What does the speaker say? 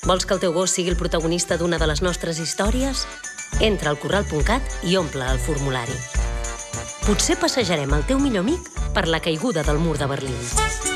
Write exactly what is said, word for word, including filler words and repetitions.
Vols que el teu gos sigui el protagonista d'una de les nostres històries? Entra al corral punt cat i omple el formulari. Potser passejarem el teu millor amic per la caiguda del mur de Berlín.